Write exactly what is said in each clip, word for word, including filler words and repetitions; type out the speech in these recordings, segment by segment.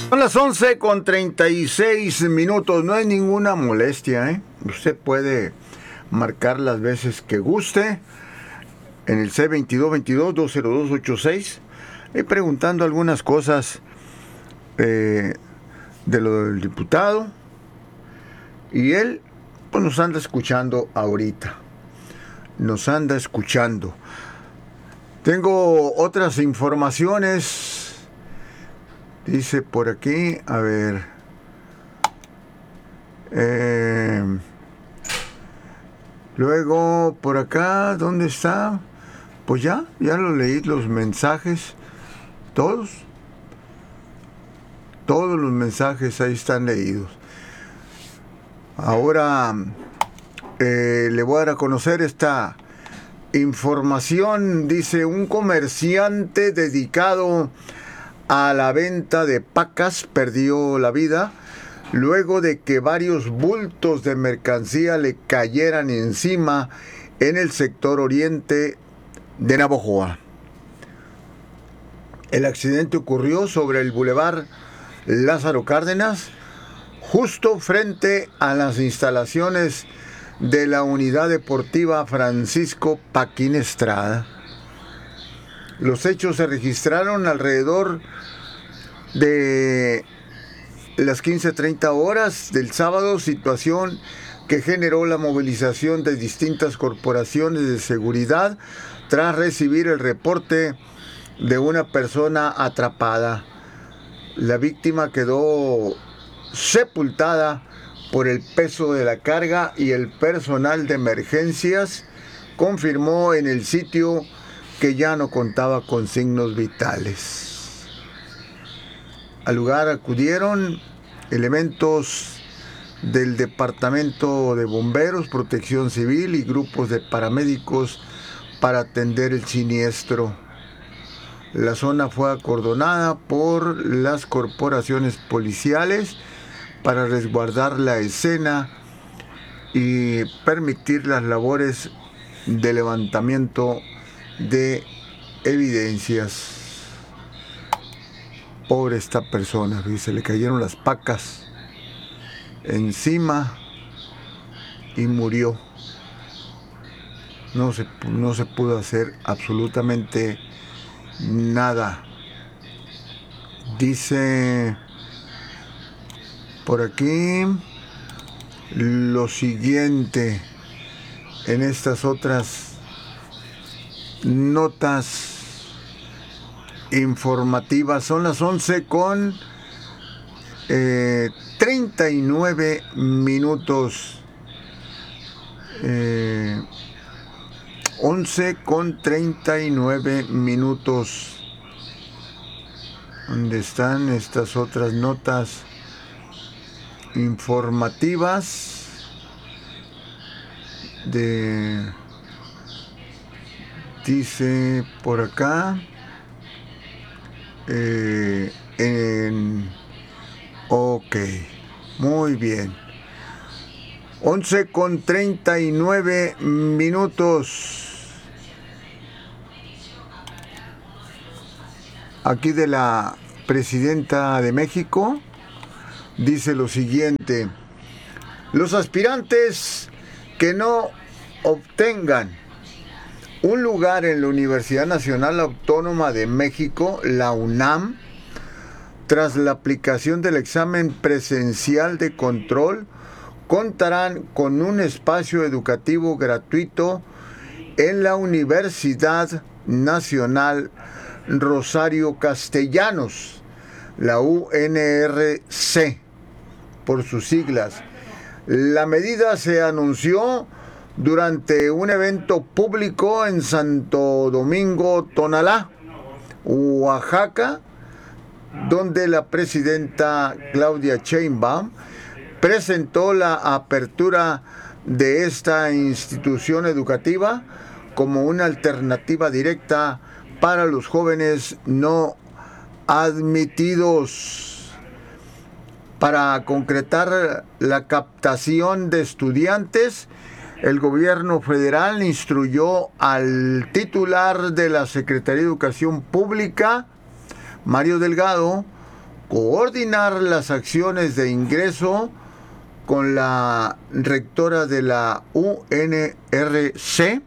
Son las once con treinta y seis minutos. No hay ninguna molestia, ¿eh? Usted puede marcar las veces que guste en el C veintidós veintidós dos cero dos ochenta y seis y preguntando algunas cosas eh, de lo del diputado. Y él pues nos anda escuchando ahorita. Nos anda escuchando. Tengo otras informaciones. Dice por aquí, a ver. Eh, luego, por acá, ¿dónde está? Pues ya, ya lo leí, los mensajes. Todos. Todos los mensajes ahí están leídos. Ahora eh, le voy a dar a conocer esta información. Dice, un comerciante dedicado a la venta de pacas perdió la vida luego de que varios bultos de mercancía le cayeran encima en el sector oriente de Navojoa. El accidente ocurrió sobre el bulevar Lázaro Cárdenas, justo frente a las instalaciones de la Unidad Deportiva Francisco Paquín Estrada. Los hechos se registraron alrededor de las quince treinta horas del sábado, situación que generó la movilización de distintas corporaciones de seguridad tras recibir el reporte de una persona atrapada. La víctima quedó sepultada por el peso de la carga y el personal de emergencias confirmó en el sitio que ya no contaba con signos vitales. Al lugar acudieron elementos del Departamento de Bomberos, Protección Civil y grupos de paramédicos para atender el siniestro. La zona fue acordonada por las corporaciones policiales para resguardar la escena y permitir las labores de levantamiento de evidencias. Pobre esta persona, se le cayeron las pacas encima y murió. No se, no se pudo hacer absolutamente nada. Dice por aquí lo siguiente en estas otras notas informativas. Son las once con eh, treinta y nueve minutos. Eh, once con treinta y nueve minutos. ¿Dónde están estas otras notas informativas? De... Dice por acá, eh, en, ok, muy bien, once con treinta y nueve minutos, aquí de la presidenta de México, dice lo siguiente: los aspirantes que no obtengan un lugar en la Universidad Nacional Autónoma de México, la UNAM, tras la aplicación del examen presencial de control, contarán con un espacio educativo gratuito en la Universidad Nacional Rosario Castellanos, la U N R C, por sus siglas. La medida se anunció durante un evento público en Santo Domingo, Tonalá, Oaxaca, donde la presidenta Claudia Sheinbaum presentó la apertura de esta institución educativa como una alternativa directa para los jóvenes no admitidos. Para concretar la captación de estudiantes, el gobierno federal instruyó al titular de la Secretaría de Educación Pública, Mario Delgado, coordinar las acciones de ingreso con la rectora de la U N R C,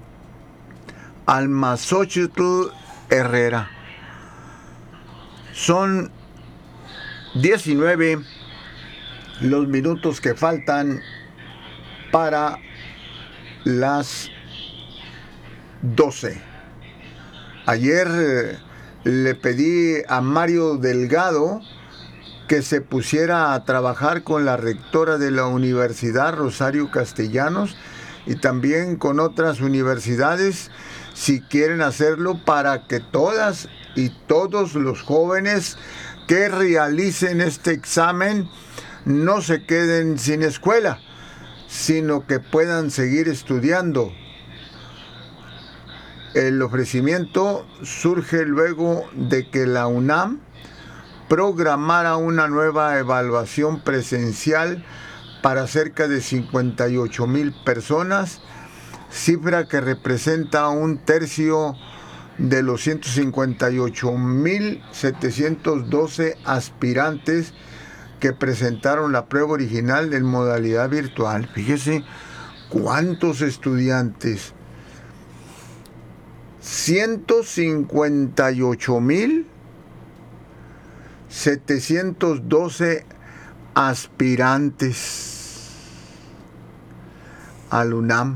Almaxóchitl Herrera. Son diecinueve los minutos que faltan para las doce. Ayer eh, le pedí a Mario Delgado que se pusiera a trabajar con la rectora de la Universidad, Rosario Castellanos, y también con otras universidades, si quieren hacerlo, para que todas y todos los jóvenes que realicen este examen no se queden sin escuela, sino que puedan seguir estudiando. El ofrecimiento surge luego de que la UNAM programara una nueva evaluación presencial para cerca de cincuenta y ocho mil personas, cifra que representa un tercio de los ciento cincuenta y ocho mil setecientos doce aspirantes que presentaron la prueba original en modalidad virtual. Fíjese cuántos estudiantes. ciento cincuenta y ocho mil setecientos doce aspirantes al UNAM.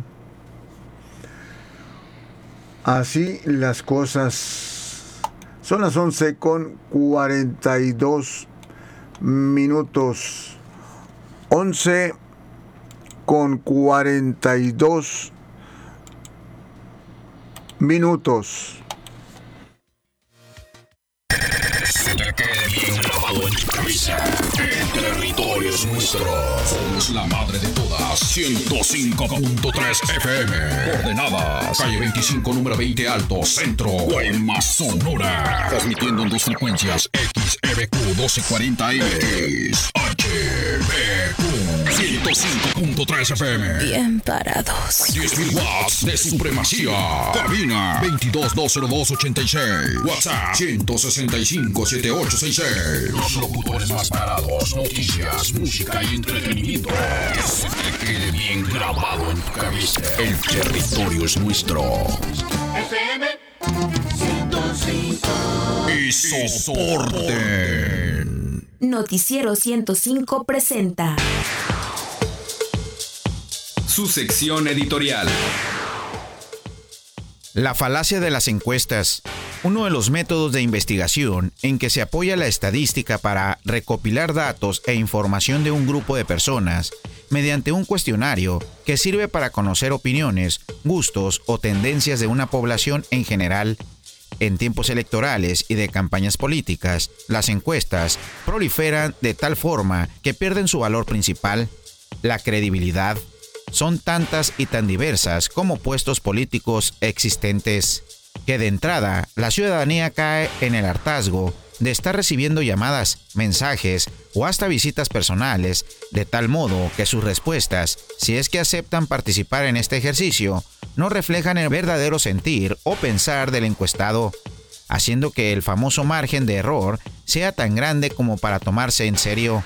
Así las cosas. Son las once con cuarenta y dos minutos. once con cuarenta y dos minutos. Se te quede bien grabado en tu cabeza. El territorio es nuestro. Somos la madre de todas. ciento cinco punto tres F M. Coordenadas. Calle veinticinco, número veinte Alto, Centro. Guaymas, Sonora. Transmitiendo en dos frecuencias. X E B Q doce cuarenta M. X H B Q ciento cinco punto tres F M. Bien parados. diez mil watts de supremacía. Cabina veintidós dos cero dos ochenta y seis. WhatsApp ciento sesenta y cinco setenta y ocho sesenta y seis. Los locutores más parados. Noticias, música y entretenimiento. Que se te quede bien grabado en tu cabeza. El territorio es nuestro. F M ciento cinco. Y soporten. Noticiero ciento cinco presenta su sección editorial. La falacia de las encuestas. Uno de los métodos de investigación en que se apoya la estadística para recopilar datos e información de un grupo de personas mediante un cuestionario que sirve para conocer opiniones, gustos o tendencias de una población en general. En tiempos electorales y de campañas políticas, las encuestas proliferan de tal forma que pierden su valor principal, la credibilidad. Son tantas y tan diversas como puestos políticos existentes, que de entrada la ciudadanía cae en el hartazgo de estar recibiendo llamadas, mensajes o hasta visitas personales, de tal modo que sus respuestas, si es que aceptan participar en este ejercicio, no reflejan el verdadero sentir o pensar del encuestado, haciendo que el famoso margen de error sea tan grande como para tomarse en serio.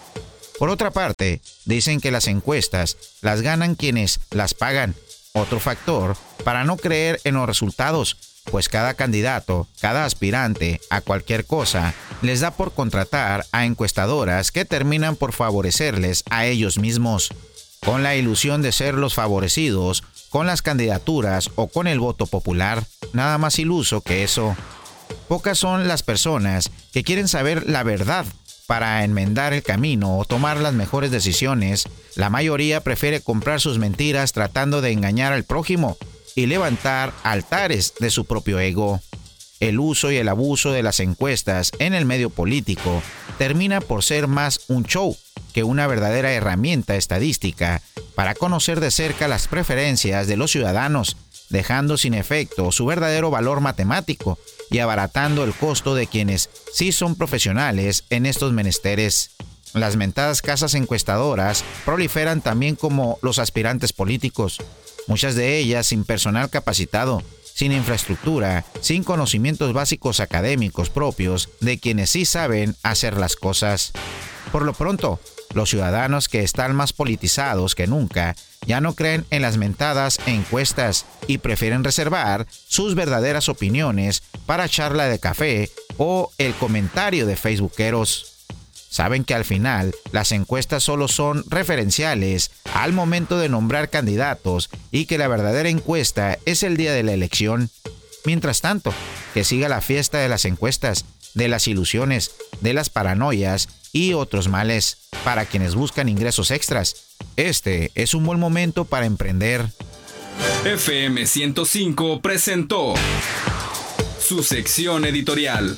Por otra parte, dicen que las encuestas las ganan quienes las pagan, otro factor para no creer en los resultados, pues cada candidato, cada aspirante a cualquier cosa, les da por contratar a encuestadoras que terminan por favorecerles a ellos mismos, con la ilusión de ser los favorecidos con las candidaturas o con el voto popular, nada más iluso que eso. Pocas son las personas que quieren saber la verdad para enmendar el camino o tomar las mejores decisiones. La mayoría prefiere comprar sus mentiras tratando de engañar al prójimo y levantar altares de su propio ego. El uso y el abuso de las encuestas en el medio político termina por ser más un show que una verdadera herramienta estadística para conocer de cerca las preferencias de los ciudadanos, dejando sin efecto su verdadero valor matemático y abaratando el costo de quienes sí son profesionales en estos menesteres. Las mentadas casas encuestadoras proliferan también como los aspirantes políticos, muchas de ellas sin personal capacitado, sin infraestructura, sin conocimientos básicos académicos propios de quienes sí saben hacer las cosas. Por lo pronto, los ciudadanos que están más politizados que nunca ya no creen en las mentadas encuestas y prefieren reservar sus verdaderas opiniones para charla de café o el comentario de facebookeros. Saben que al final las encuestas solo son referenciales al momento de nombrar candidatos y que la verdadera encuesta es el día de la elección. Mientras tanto, que siga la fiesta de las encuestas, de las ilusiones, de las paranoias y otros males para quienes buscan ingresos extras. Este es un buen momento para emprender. F M ciento cinco presentó su sección editorial.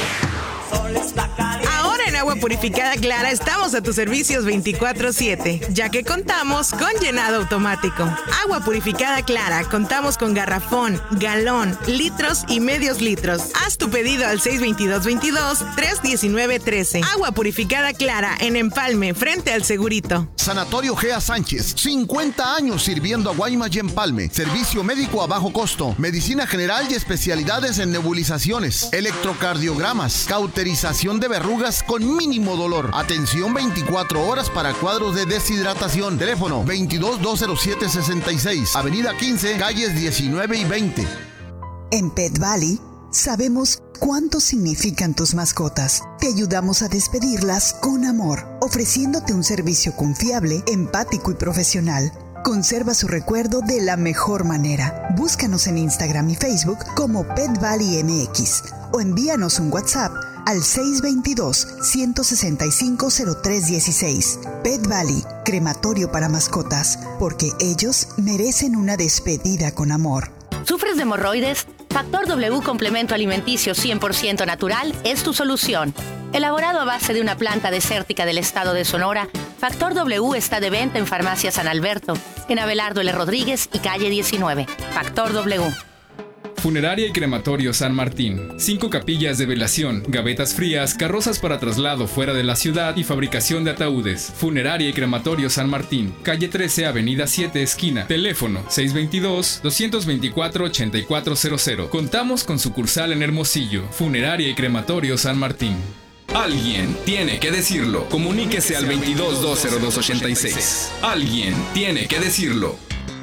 Ahora en Agua Purificada Clara estamos a tus servicios veinticuatro siete, ya que contamos con llenado automático. Agua Purificada Clara, contamos con garrafón, galón, litros y medios litros. Haz tu pedido al seis veintidós veintidós, tres diecinueve trece. Agua Purificada Clara en Empalme, frente al Segurito. Sanatorio Gea Sánchez, cincuenta años sirviendo a Guaymas y Empalme. Servicio médico a bajo costo, medicina general y especialidades en nebulizaciones, electrocardiogramas, cauterización de verrugas con mínimo dolor. Atención veinticuatro horas para cuadros de deshidratación. Teléfono veintidós dos cero siete sesenta y seis. Avenida quince, calles diecinueve y veinte. En Pet Valley sabemos cuánto significan tus mascotas. Te ayudamos a despedirlas con amor, ofreciéndote un servicio confiable, empático y profesional. Conserva su recuerdo de la mejor manera. Búscanos en Instagram y Facebook como Pet Valley M X o envíanos un WhatsApp al seis veintidós, ciento sesenta y cinco, cero tres dieciséis. Pet Valley, crematorio para mascotas, porque ellos merecen una despedida con amor. ¿Sufres de hemorroides? Factor W Complemento Alimenticio cien por ciento natural es tu solución. Elaborado a base de una planta desértica del estado de Sonora, Factor W está de venta en Farmacia San Alberto, en Abelardo L. Rodríguez y calle diecinueve. Factor W. Funeraria y Crematorio San Martín. Cinco capillas de velación, gavetas frías, carrozas para traslado fuera de la ciudad y fabricación de ataúdes. Funeraria y Crematorio San Martín. Calle trece, Avenida siete, esquina. Teléfono seis veintidós, doscientos veinticuatro, ochenta y cuatro cero cero. Contamos con sucursal en Hermosillo. Funeraria y Crematorio San Martín. Alguien tiene que decirlo. Comuníquese al veintidós dos cero dos ochenta y seis. Alguien tiene que decirlo.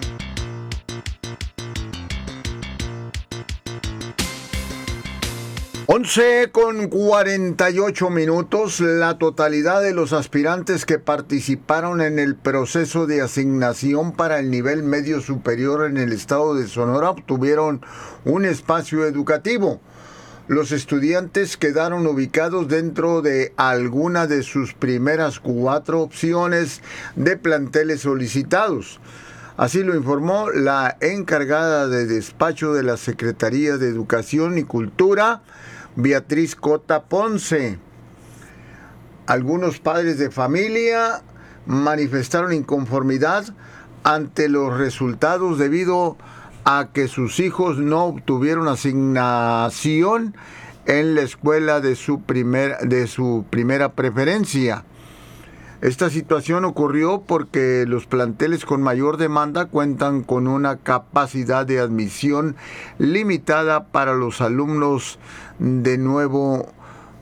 once con cuarenta y ocho minutos, la totalidad de los aspirantes que participaron en el proceso de asignación para el nivel medio superior en el estado de Sonora obtuvieron un espacio educativo. Los estudiantes quedaron ubicados dentro de alguna de sus primeras cuatro opciones de planteles solicitados. Así lo informó la encargada de despacho de la Secretaría de Educación y Cultura, Beatriz Cota Ponce. Algunos padres de familia manifestaron inconformidad ante los resultados debido a que sus hijos no obtuvieron asignación en la escuela de su, primer, de su primera preferencia. Esta situación ocurrió porque los planteles con mayor demanda cuentan con una capacidad de admisión limitada para los alumnos de nuevo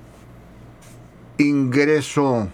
ingreso.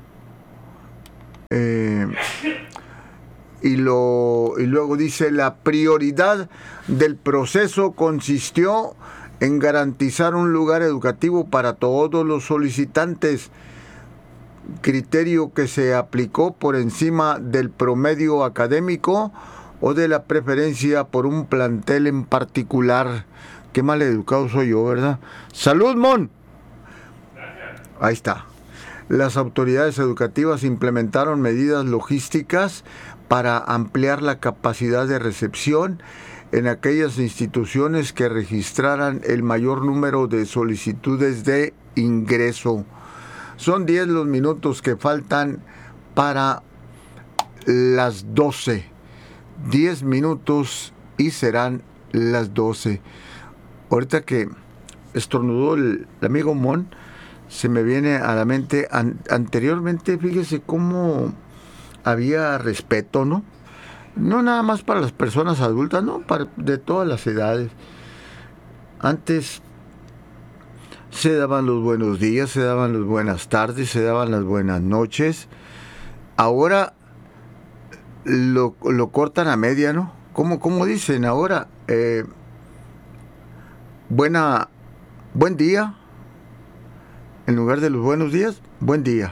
Eh, y, lo, y luego dice, la prioridad del proceso consistió en garantizar un lugar educativo para todos los solicitantes, criterio que se aplicó por encima del promedio académico o de la preferencia por un plantel en particular. Qué mal educado soy yo, ¿verdad? ¡Salud, Mon! Gracias. Ahí está. Las autoridades educativas implementaron medidas logísticas para ampliar la capacidad de recepción en aquellas instituciones que registraran el mayor número de solicitudes de ingreso. Son diez los minutos que faltan para las doce. diez minutos y serán las doce. Ahorita que estornudó el, el amigo Mon, se me viene a la mente, an, anteriormente, fíjese cómo había respeto, ¿no? no nada más para las personas adultas, no, para, de todas las edades. Antes se daban los buenos días, se daban las buenas tardes, se daban las buenas noches. Ahora lo, lo cortan a media, ¿no? ¿Cómo, cómo dicen ahora? Eh, buena, buen día. En lugar de los buenos días, buen día.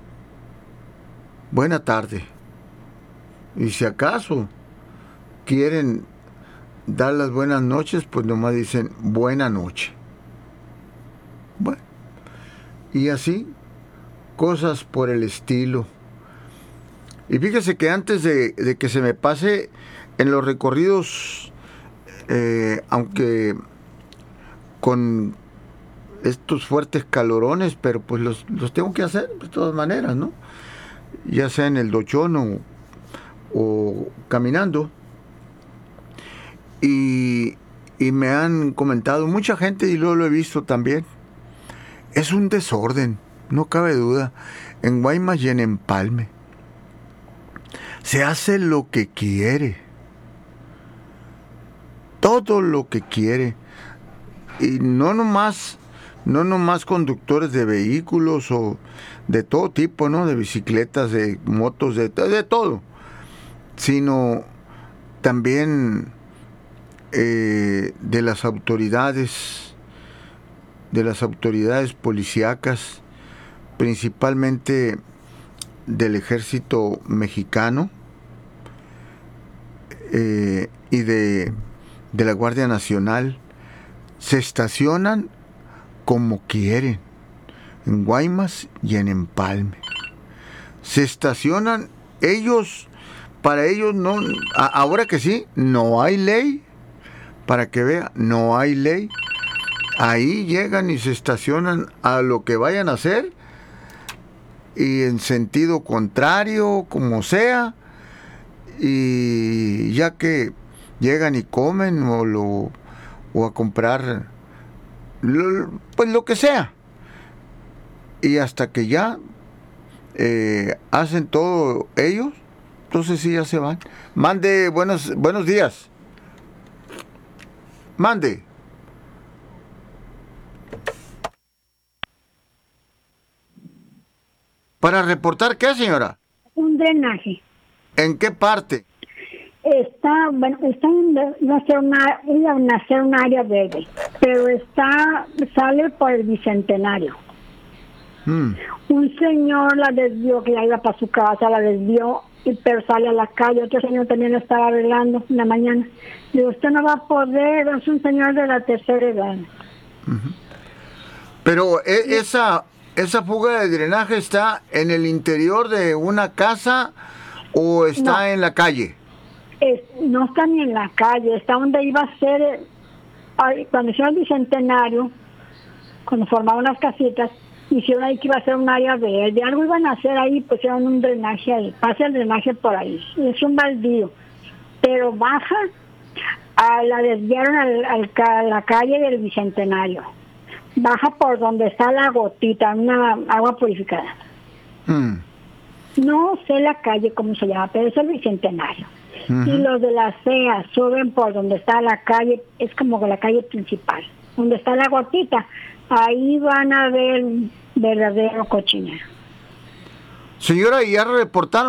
Buena tarde. Y si acaso quieren dar las buenas noches, pues nomás dicen buena noche. Bueno, y así, cosas por el estilo. Y fíjese que antes de, de que se me pase, en los recorridos, eh, aunque con estos fuertes calorones, pero pues los, los tengo que hacer de todas maneras, ¿no? Ya sea en el dochón o, o caminando. Y, y me han comentado mucha gente, y luego lo he visto también, es un desorden, no cabe duda, en Guaymas y en Empalme. Se hace lo que quiere, todo lo que quiere, y no nomás, no nomás conductores de vehículos o de todo tipo, ¿no? De bicicletas, de motos, de, de todo, sino también eh, de las autoridades, de las autoridades policíacas, principalmente del ejército mexicano eh, y de, de la Guardia Nacional. Se estacionan como quieren en Guaymas y en Empalme. Se estacionan ellos, para ellos no, a, ahora que sí, no hay ley, para que vea, no hay ley. Ahí llegan y se estacionan a lo que vayan a hacer, y en sentido contrario, como sea, y ya que llegan y comen o lo o a comprar lo, pues lo que sea, y hasta que ya eh, hacen todo ellos, entonces sí ya se van. Mande, buenos buenos días. Mande. ¿Para reportar qué, señora? Un drenaje. ¿En qué parte? Está, bueno, está en, iba a ser una, iba a nacer un área verde, pero está, sale por el Bicentenario. Mm. Un señor la desvió, que ya iba para su casa, la desvió, y, pero sale a la calle. Otro señor también la estaba arreglando en la mañana. Digo, usted no va a poder, es un señor de la tercera edad. Uh-huh. Pero e- esa... ¿Esa fuga de drenaje está en el interior de una casa o está no, en la calle? Es, no está ni en la calle, está donde iba a ser, cuando hicieron el Bicentenario, cuando formaron las casitas, hicieron ahí que iba a ser un área verde, algo iban a hacer ahí, pusieron un drenaje ahí, pasa el drenaje por ahí, es un baldío, pero baja, a, la desviaron al, al, a la calle del Bicentenario. Baja por donde está la gotita, una agua purificada. Mm. No sé la calle cómo se llama, pero es el Bicentenario. Uh-huh. Y los de la C E A suben por donde está la calle, es como la calle principal, donde está la gotita. Ahí van a ver verdadero cochinero. Señora, ¿y ya reportaron